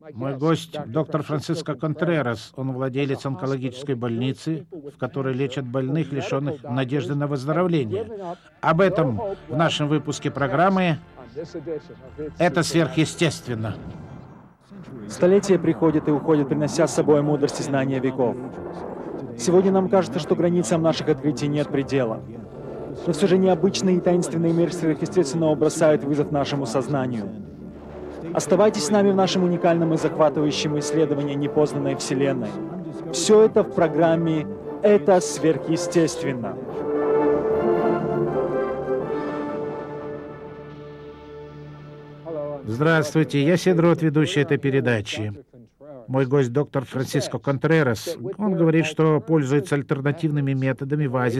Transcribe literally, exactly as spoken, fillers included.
Мой гость — доктор Франсиско Контрерас. Он владелец онкологической больницы, в которой лечат больных, лишенных надежды на выздоровление. Об этом в нашем выпуске программы «Это сверхъестественно». Столетия приходят и уходят, принося с собой мудрость и знания веков. Сегодня нам кажется, что границам наших открытий нет предела. Но все же необычный и таинственный мир сверхъестественного бросает вызов нашему сознанию. Оставайтесь с нами в нашем уникальном и захватывающем исследовании непознанной Вселенной. Все это в программе «Это сверхъестественно». Здравствуйте, я Седрот, ведущий этой передачи. Мой гость — доктор Франсиско Контрерас. Он говорит, что пользуется альтернативными методами в Азии